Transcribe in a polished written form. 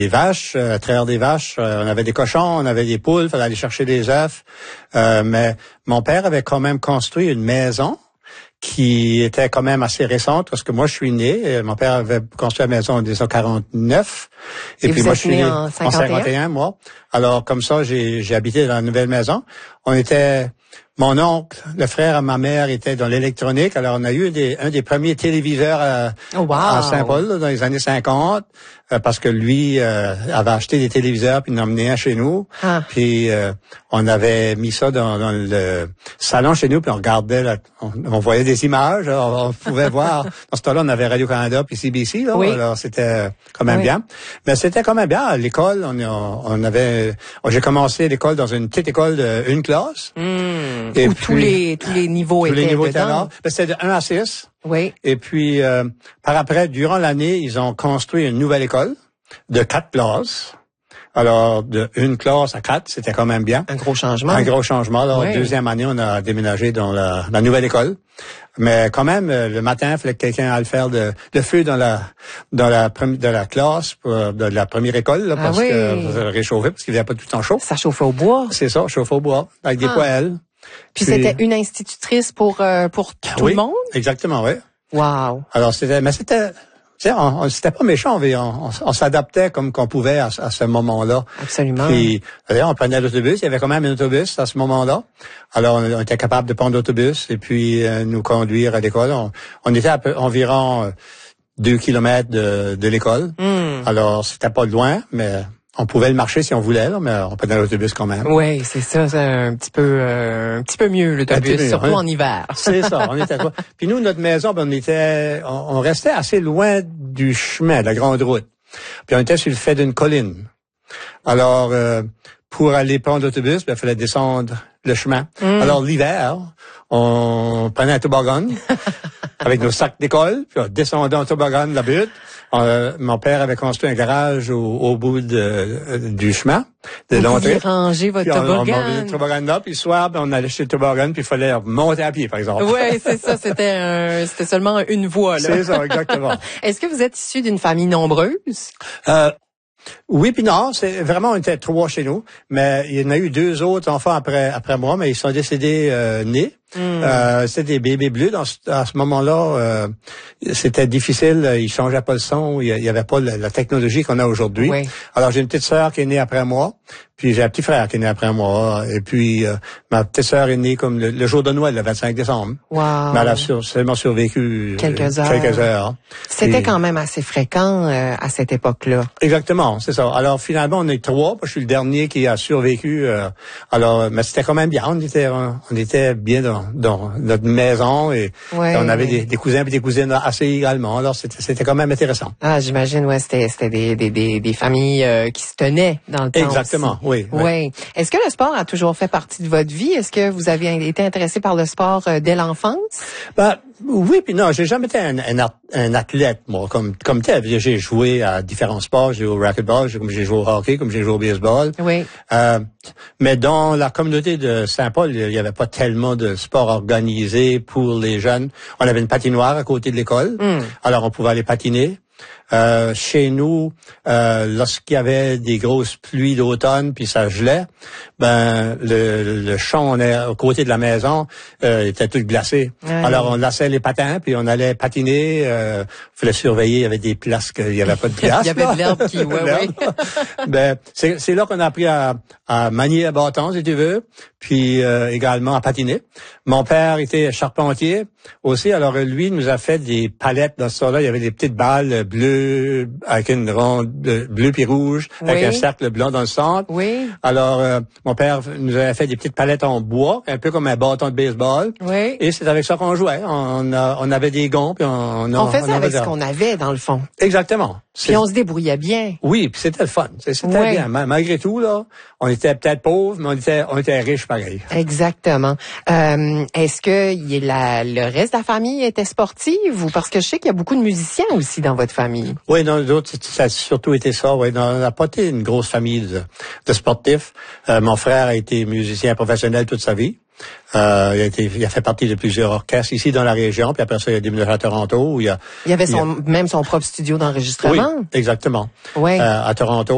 Des vaches, traire des vaches, on avait des cochons, on avait des poules, fallait aller chercher des œufs. Mais mon père avait quand même construit une maison qui était quand même assez récente parce que moi je suis né. Mon père avait construit la maison en 1949 et puis moi je suis né en 51 moi. Alors comme ça j'ai habité dans la nouvelle maison. Mon oncle, le frère à ma mère était dans l'électronique. Alors, on a eu un des premiers téléviseurs à Saint-Paul là, dans les années 50 parce que lui avait acheté des téléviseurs puis il en emmenait un chez nous. Puis on avait mis ça dans le salon chez nous puis on regardait, on voyait des images. On pouvait voir. Dans ce temps-là, on avait Radio-Canada puis CBC. Là, oui. Alors, c'était quand même bien. Mais c'était quand même bien. À l'école, j'ai commencé l'école dans une petite école d'une classe. Et où tous les niveaux étaient dedans. C'était de 1 à 6. Oui. Et puis, par après, durant l'année, ils ont construit une nouvelle école de 4 classes. Alors, de 1 classe à 4, c'était quand même bien. Un gros changement. Un gros changement. Alors, deuxième année, on a déménagé dans la nouvelle école. Mais quand même, le matin, il fallait que quelqu'un aille faire de feu dans la classe, de la première école, là, parce que ça réchauffait, parce qu'il n'y avait pas tout le temps chaud. Ça chauffait au bois. C'est ça, chauffe au bois, avec des poêles. Puis c'était une institutrice pour tout le monde? Exactement, oui. Wow. Alors c'était pas méchant, on s'adaptait comme qu'on pouvait à ce moment-là. Absolument. Puis d'ailleurs, on prenait l'autobus, il y avait quand même un autobus à ce moment-là. Alors on était capable de prendre l'autobus et puis nous conduire à l'école. On était environ 2 kilomètres de l'école. Alors c'était pas loin, mais on pouvait le marcher si on voulait, là, mais on prenait l'autobus quand même. Oui, c'est ça, c'est un petit peu mieux l'autobus, surtout en hiver. C'est ça, on était quoi. Puis nous, notre maison, on restait assez loin du chemin, de la grande route. Puis on était sur le fait d'une colline. Alors, pour aller prendre l'autobus, il fallait descendre le chemin. Alors l'hiver, on prenait un toboggan avec nos sacs d'école, puis on descendait en toboggan la butte. Mon père avait construit un garage au bout du chemin, de l'entrée. Vous rangez votre toboggan. On avait le toboggan là, puis le soir, on allait chez le toboggan, puis il fallait monter à pied, par exemple. Oui, c'est ça. C'était seulement une voie, là. C'est ça, exactement. Est-ce que vous êtes issu d'une famille nombreuse? Oui, puis non, c'est vraiment, on était 3 chez nous, mais il y en a eu 2 autres enfants après moi, mais ils sont décédés nés. C'était des bébés bleus à ce moment-là. C'était difficile, ils changeaient pas le son, il y avait pas la technologie qu'on a aujourd'hui. Oui. Alors j'ai une petite sœur qui est née après moi, puis j'ai un petit frère qui est né après moi, et puis ma petite sœur est née comme le jour de Noël, le 25 décembre. Wow. Mais elle a seulement survécu quelques heures. C'était quand même assez fréquent à cette époque-là. Exactement, c'est ça. Alors finalement on est 3, je suis le dernier qui a survécu. Alors mais c'était quand même bien, on était bien dans notre maison et on avait des cousins et des cousines assez également. Alors c'était quand même intéressant. Ah, j'imagine, c'était des familles qui se tenaient dans le temps. Exactement, aussi. Oui. Est-ce que le sport a toujours fait partie de votre vie? Est-ce que vous avez été intéressé par le sport dès l'enfance? Oui, puis non, j'ai jamais été un athlète, moi, comme tel. J'ai joué à différents sports, j'ai joué au racquetball, comme j'ai joué au hockey, comme j'ai joué au baseball. Oui. Mais dans la communauté de Saint-Paul, il y avait pas tellement de sport organisé pour les jeunes. On avait une patinoire à côté de l'école, alors on pouvait aller patiner. Chez nous, lorsqu'il y avait des grosses pluies d'automne puis ça gelait, le champ à côté de la maison était tout glacé. Alors on laissait les patins puis on allait patiner. Fallait surveiller, il y avait des places qu'il y avait pas de place. Il y avait de l'herbe qui, c'est là qu'on a appris à manier un bâton, si tu veux, puis également à patiner. Mon père était charpentier aussi, alors lui nous a fait des palettes dans ce temps-là. Il y avait des petites balles bleues avec une ronde bleu puis rouge, avec un cercle blanc dans le centre. Oui. Alors mon père nous avait fait des petites palettes en bois, un peu comme un bâton de baseball. Oui. Et c'est avec ça qu'on jouait. On avait des gonds puis on faisait avec ce qu'on avait dans le fond. Exactement. Puis on se débrouillait bien. Oui, puis c'était le fun. C'était bien. Malgré tout, là, on était peut-être pauvres, mais on était riches pareil. Exactement. Est-ce que le reste de la famille était sportive ou parce que je sais qu'il y a beaucoup de musiciens aussi dans votre famille? Oui, dans les autres, ça a surtout été ça. Oui, on n'a pas été une grosse famille de sportifs. Mon frère a été musicien professionnel toute sa vie. Il a fait partie de plusieurs orchestres ici dans la région, puis après ça, il a déménagé à Toronto. Où il y avait même son propre studio d'enregistrement. Oui, exactement. Oui. À Toronto.